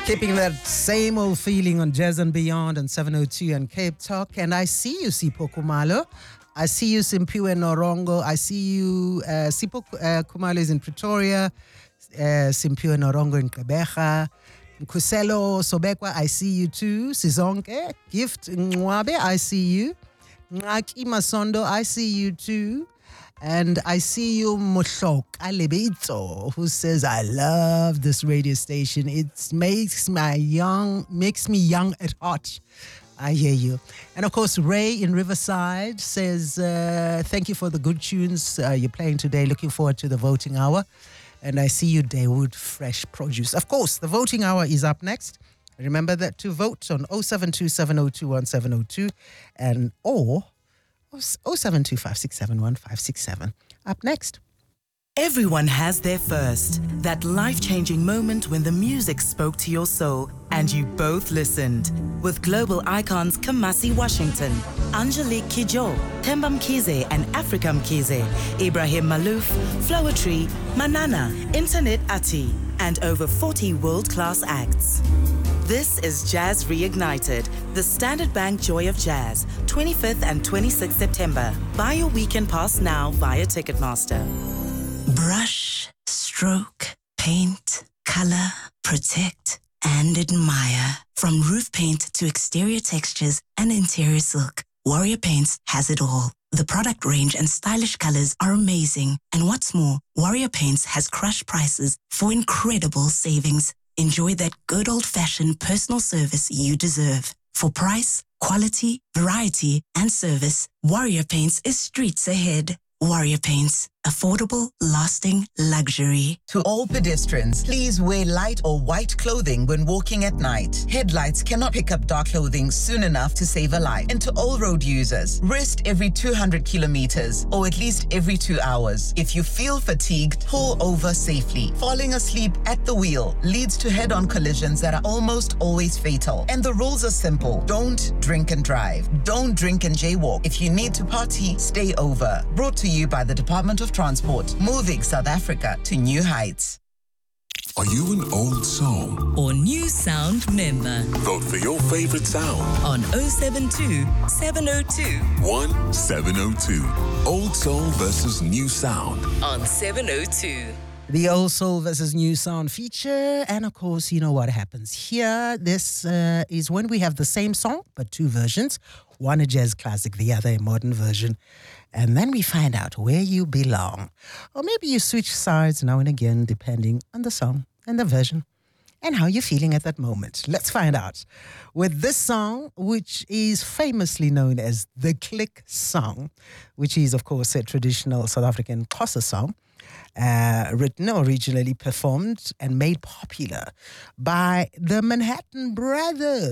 Keeping that same old feeling on Jazz and Beyond and 702 and Cape Talk. And I see you, Sipho Khumalo. I see you, Simphiwe Norongo. I see you, Sipho Khumalo is in Pretoria. Simphiwe Norongo in Gqeberha. Kuselo Sobekwa, I see you too. Sizonke, Gift Ngwabe, I see you. Ngaki Masondo, I see you too. And I see you, Moshok Alebito, who says, I love this radio station. It makes me young at heart. I hear you. And of course, Ray in Riverside says, thank you for the good tunes you're playing today. Looking forward to the voting hour. And I see you, Dawood Fresh Produce. Of course, the voting hour is up next. Remember that to vote on 07270211702 and or 0725671567. Up next. Everyone has their first, that life-changing moment when the music spoke to your soul and you both listened. With global icons Kamasi Washington, Angelique Kidjo, Themba Mkhize and Africa Mkhize, Ibrahim Malouf, Floetry, Manana, Internet Ati, and over 40 world-class acts. This is Jazz Reignited, the Standard Bank Joy of Jazz, 25th and 26th September. Buy your weekend pass now via Ticketmaster. Brush, stroke, paint, color, protect, and admire. From roof paint to exterior textures and interior silk, Warrior Paints has it all. The product range and stylish colors are amazing. And what's more, Warrior Paints has crushed prices for incredible savings. Enjoy that good old-fashioned personal service you deserve. For price, quality, variety, and service, Warrior Paints is streets ahead. Warrior Paints. Affordable, lasting luxury. To all pedestrians, please wear light or white clothing when walking at night. Headlights cannot pick up dark clothing soon enough to save a life. And to all road users, rest every 200 kilometers or at least every 2 hours. If you feel fatigued, pull over safely. Falling asleep at the wheel leads to head-on collisions that are almost always fatal. And the rules are simple. Don't drink and drive. Don't drink and jaywalk. If you need to party, stay over. Brought to you by the Department of Transport, moving South Africa to new heights. Are you an old soul or new sound member? Vote for your favorite sound on 072 702 1702. Old soul versus new sound on 702. The old soul versus new sound feature. And of course, you know what happens here. This is when we have the same song, but two versions. One a jazz classic, the other a modern version. And then we find out where you belong. Or maybe you switch sides now and again, depending on the song and the version and how you're feeling at that moment. Let's find out with this song, which is famously known as the Click Song, which is, of course, a traditional South African Xhosa song, written, originally performed, and made popular by the Manhattan Brothers.